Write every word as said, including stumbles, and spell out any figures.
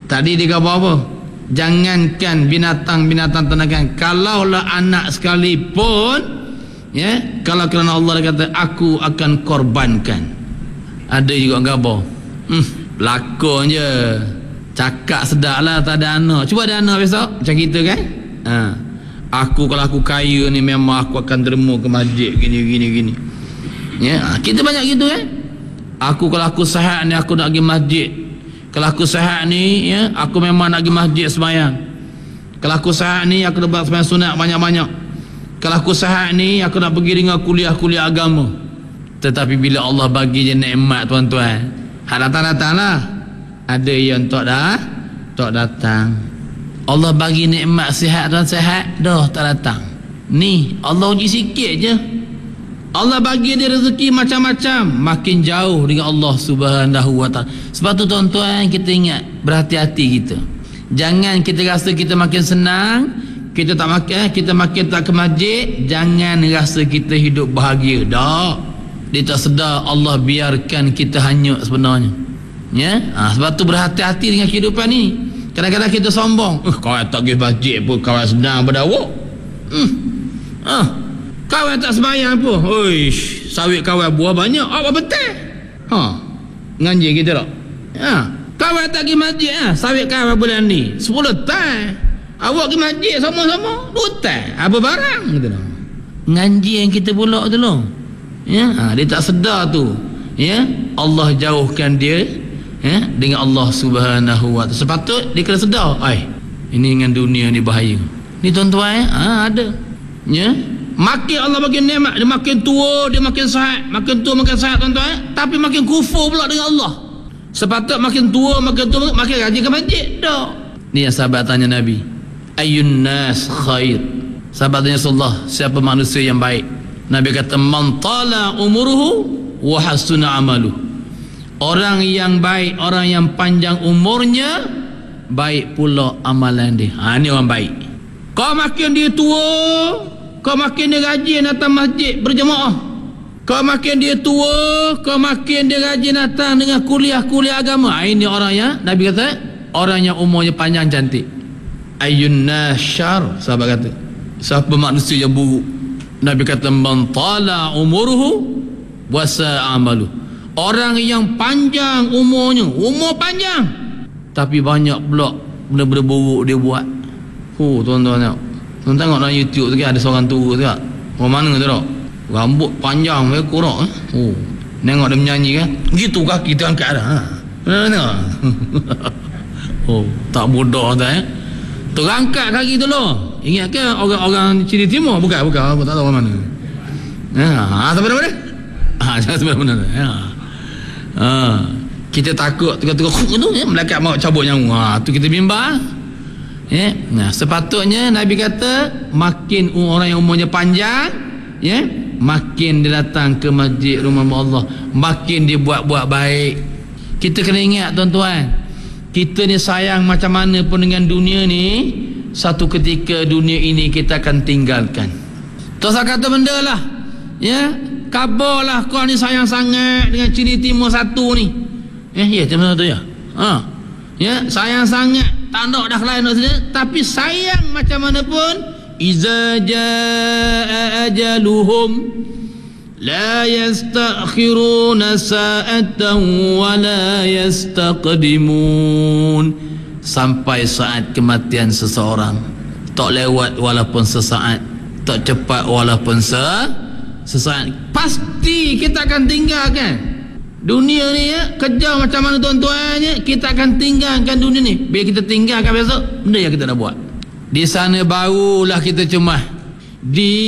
Tadi dia kata apa? Jangankan binatang-binatang ternakan, kalaulah anak sekalipun, ya, kalau kerana Allah dia kata aku akan korbankan. Ada juga gapo. Hmm, lakon je. Cakap sedaklah tak ada anak. Cuba ada anak besok macam kita kan? Ha. Aku kalau aku kaya ni memang aku akan derma ke masjid gini gini gini. Ya, kita banyak gitu kan? Aku kalau aku sihat ni aku nak pergi masjid. Kalau aku sihat ni, ya, aku memang nak pergi masjid sembahyang. Kalau aku sihat ni aku nak buat sembahyang sunat banyak-banyak. Kalau aku sihat ni aku nak pergi dengan kuliah-kuliah agama. Tetapi bila Allah bagi je nikmat tuan-tuan, hak datang-datanglah. Ada yang tak dah, tak datang. Allah bagi nikmat sihat dan sihat, dah tak datang. Ni Allah uji sikit je. Allah bagi dia rezeki macam-macam, makin jauh dengan Allah Subhanahu wa taala. Sebab tu tuan-tuan, kita ingat, berhati-hati kita. Jangan kita rasa kita makin senang, kita tak makan, kita makin tak ke masjid, jangan rasa kita hidup bahagia. Dak. Dia tak sedar Allah biarkan kita hanyut sebenarnya. Ya? Ha, sebab tu berhati-hati dengan kehidupan ni. Kadang-kadang kita sombong. Eh, kawan tak pergi masjid pun kawan senang pada awak. Hmm. Ah. Kawan tak sembahyang pun. Uish, sawit kawan buah banyak. Awak betul. Ha. Ngaji kita tak? Ha. Kawan tak pergi masjid, ha. Sawit kawan bulan ni sepuluh tan. Awak pergi masjid sama-sama dua tan. Apa barang gitu lah. Ngaji yang kita pula tu loh. Ya, ha, dia tak sedar tu. Ya, Allah jauhkan dia, ya, dengan Allah Subhanahu wa taala. Sepatut dia kena sedar, ai, ini dengan dunia ni bahaya. Ni tuan-tuan, ha, ada. Ya. Makin Allah bagi nikmat, dia makin tua, dia makin sihat, makin tua makin sihat tuan-tuan, tapi makin kufur pula dengan Allah. Sepatut makin tua, makin tua, makin rajin ke masjid. Dak. Ni yang sahabat tanya Nabi, ayyun nas khair. Sahabat tanya Rasulullah, siapa manusia yang baik? Nabi kata, man tala umuruhu wa hasuna amaluh. Orang yang baik, orang yang panjang umurnya, baik pula amalan dia. Ha, ni orang baik. Kau makin dia tua, kau makin dia rajin datang masjid berjemaah. Kau makin dia tua, kau makin dia rajin datang dengan kuliah-kuliah agama. Ini orang yang Nabi kata, orang yang umurnya panjang cantik. Ayyun nasyar, sahabat kata, siapa manusia yang buruk? Nabi kata, man tala umuruhu wa sa'a amaluh. Orang yang panjang umurnya, umur panjang, tapi banyak pula benda-benda buruk dia buat. Oh, tuan-tuan tengok. Tuan tengok dalam YouTube tu kan, ada seorang tua tu kan. Orang mana tu tak? Rambut panjang, ekor tak? Eh? Oh, tengok dia menyanyi kan. Gitu kaki tu angkat dah. Ha. Tengok. Oh, tak bodoh tak eh? Terangkat kaki tu loh. Ingat ke orang-orang Cina Timur? Bukan, bukan. Aku tak tahu orang mana. Ha, sampai mana? Ha, sampai mana? Ha. Ha. Kita takut tengok-tengok tu ya, malaikat mau cabut nyawa. Ha, tu kita bimbang. Ya, nah sepatutnya Nabi kata makin orang yang umurnya panjang, ya, makin dia datang ke masjid rumah Allah, makin dia buat-buat baik. Kita kena ingat tuan-tuan, kita ni sayang macam mana pun dengan dunia ni, satu ketika dunia ini kita akan tinggalkan. Tak usah kata benda lah, ya, kabarlah kau ni sayang sangat dengan Cina Timur satu ni. Eh, ya, macam mana tu ya? Ha. Ya, sayang sangat, tak nak dah lain nak saja, tapi sayang macam mana pun, iza jaa ajaluhum la yastakhiruna sa'atan wa la yastaqdimun. Sampai saat kematian seseorang, tak lewat walaupun sesaat, tak cepat walaupun se sesaat. Pasti kita akan tinggalkan dunia ni ya. Kerja macam mana tuan-tuan ya, kita akan tinggalkan dunia ni. Bila kita tinggalkan besok, benda yang kita nak buat di sana barulah kita cemah. Di